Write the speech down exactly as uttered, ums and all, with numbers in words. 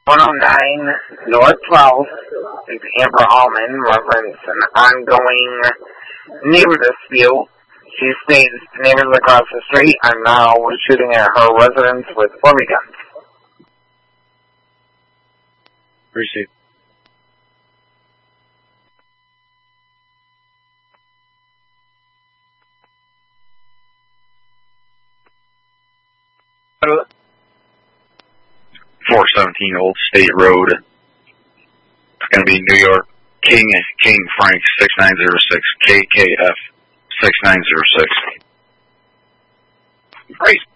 one oh nine North twelfth is Amber Hallman referenced an ongoing neighbor dispute. She states the neighbors across the street are now shooting at her residence with forty guns. Receive. four seventeen Old State Road. It's going to be New York. King King Frank six nine zero six K K F six nine zero six. Great.